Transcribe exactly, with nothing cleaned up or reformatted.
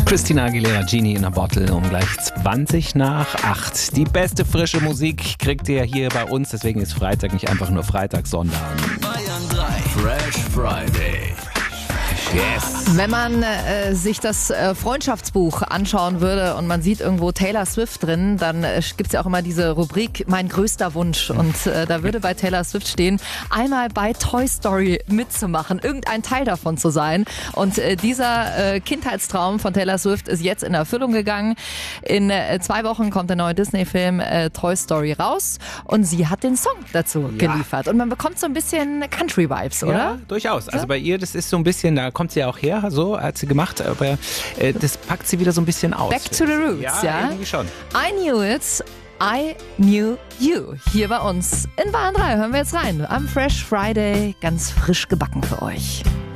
Christina Aguilera, Genie in a Bottle, um gleich zwanzig nach acht. Die beste frische Musik kriegt ihr hier bei uns, deswegen ist Freitag nicht einfach nur Freitag, sondern Bayern drei Fresh Friday. yes. Wenn man äh, sich das äh, Freundschaftsbuch anschauen würde und man sieht irgendwo Taylor Swift drin, dann äh, gibt es ja auch immer diese Rubrik Mein größter Wunsch. Und äh, da würde bei Taylor Swift stehen, einmal bei Toy Story mitzumachen, irgendein Teil davon zu sein. Und äh, dieser äh, Kindheitstraum von Taylor Swift ist jetzt in Erfüllung gegangen. In äh, zwei Wochen kommt der neue Disney-Film äh, Toy Story raus und sie hat den Song dazu Ja. geliefert. Und man bekommt so ein bisschen Country-Vibes, oder? Ja, durchaus. Also bei ihr, das ist so ein bisschen, da kommt sie ja auch her, so hat sie gemacht, aber äh, das packt sie wieder so ein bisschen aus. Back to the roots, ja? ja? irgendwie schon. I knew it, I knew you. Hier bei uns in Bayern drei hören wir jetzt rein. Am Fresh Friday, ganz frisch gebacken für euch.